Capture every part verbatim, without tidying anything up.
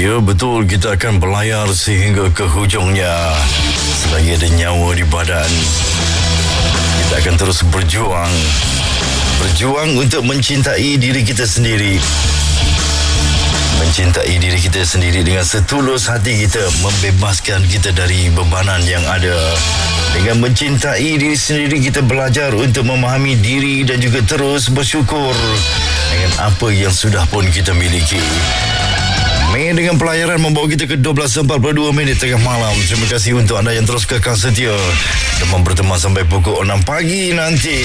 Ya betul, kita akan berlayar sehingga ke hujungnya. Selagi ada nyawa di badan, kita akan terus berjuang. Berjuang untuk mencintai diri kita sendiri. Mencintai diri kita sendiri dengan setulus hati kita, membebaskan kita dari bebanan yang ada. Dengan mencintai diri sendiri, kita belajar untuk memahami diri dan juga terus bersyukur dengan apa yang sudah pun kita miliki. Mei dengan pelayaran membawa kita ke dua belas empat puluh dua minit tengah malam. Terima kasih untuk anda yang terus kekal setia dan berteman sampai pukul enam pagi nanti.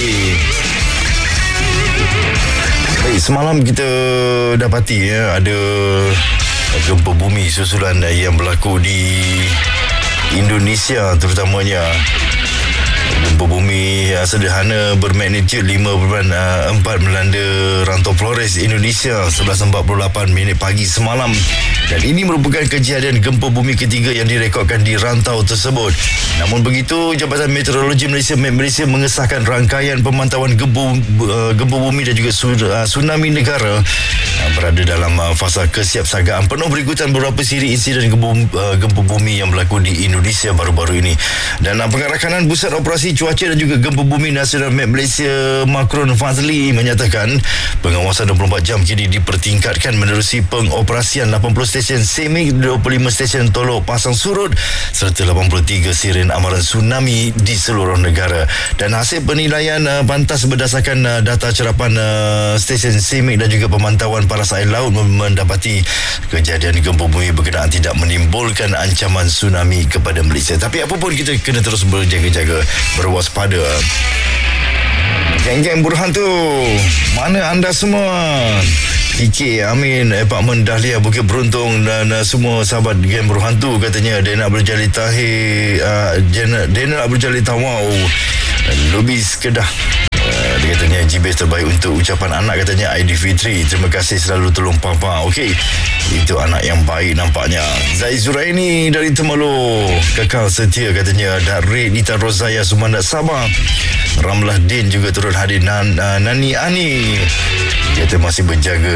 Baik, semalam kita dapati ya, ada gempa bumi susulan yang berlaku di Indonesia terutamanya. Gempa bumi sederhana bermagnitude lima perpuluhan empat melanda rantau Flores, Indonesia sebelas empat puluh lapan minit pagi semalam. Dan ini merupakan kejadian gempa bumi ketiga yang direkodkan di rantau tersebut. Namun begitu, Jabatan Meteorologi Malaysia M E T Malaysia mengesahkan rangkaian pemantauan gempa, gempa bumi dan juga tsunami negara berada dalam fasa kesiapsagaan penuh berikutan beberapa siri insiden gempa, gempa bumi yang berlaku di Indonesia baru-baru ini. Dan pengarakanan Pusat Operasi Cuaca dan juga Gempa Bumi Nasional M E T Malaysia Makron Fazli menyatakan pengawasan dua puluh empat jam kini dipertingkatkan menerusi pengoperasian lapan puluh stesen semik, dua puluh lima stesen tolok pasang surut serta lapan puluh tiga siren amaran tsunami di seluruh negara. Dan hasil penilaian uh, pantas berdasarkan uh, data cerapan uh, stesen semik dan juga pemantauan paras air laut mendapati kejadian gempa bumi berkenaan tidak menimbulkan ancaman tsunami kepada Malaysia. Tapi apapun, kita kena terus berjaga-jaga, berwaspada. Geng-geng Burhan tu, mana anda semua? P K, Amin, Apartmen Dahlia, Bukit Beruntung dan uh, semua sahabat Geng Burhan tu katanya dia nak berjali tahir, uh, dia, nak, dia nak berjali tawau Lubis Kedah. Uh, dia katanya G B S terbaik untuk ucapan anak, katanya Aidilfitri. Terima kasih selalu tolong papa. Okey, itu anak yang baik nampaknya. Zai Zuraini dari Temerloh kekal setia katanya. Dari Nita Rozaya Sumanda Sabah. Ramlah Din juga turut hadir. Nan, uh, Nani Ani kita masih berjaga.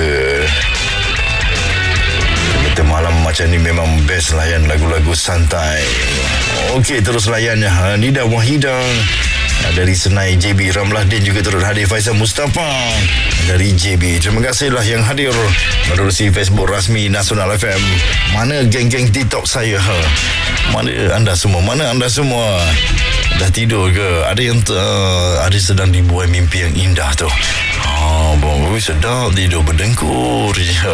Kita malam macam ni memang best layan lagu-lagu santai. Okey, terus layan uh, Nida Wahida dari Senai J B. Ramlah Din juga turut hadir. Faisal Mustafa dari J B. Terima kasihlah yang hadir menerusi Facebook rasmi Nasional F M. Mana geng-geng TikTok saya? Ha? Mana anda semua? Mana anda semua? Dah tidur ke? Ada yang uh, ada sedang dibuai mimpi yang indah tu. Oh, bang, sedap tidur berdengkur je.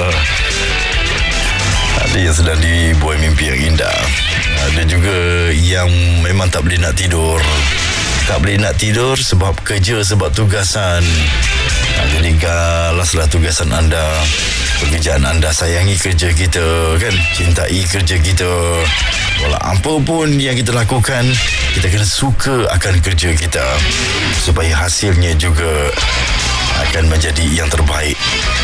Ada yang sedang dibuai mimpi yang indah. Ada juga yang memang tak boleh nak tidur. Tak boleh nak tidur sebab kerja, sebab tugasan. Nah, jadi galaslah tugasan anda, pekerjaan anda. Sayangi kerja kita, kan? Cintai kerja kita. Walau apa pun yang kita lakukan, kita kena suka akan kerja kita supaya hasilnya juga akan menjadi yang terbaik.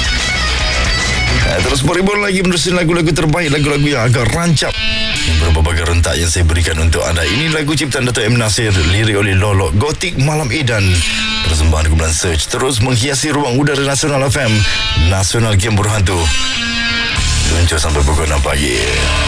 Terus berhibur lagi menerusi lagu-lagu terbaik, lagu-lagu yang agak rancap, berbagai rentak yang saya berikan untuk anda. Ini lagu ciptaan Dato' M. Nasir, lirik oleh Lolok, Gotik Malam Edan, persembahan kumpulan Search, terus menghiasi ruang udara Nasional F M, Nasional Game Berhantu. Luncur sampai pukul enam pagi.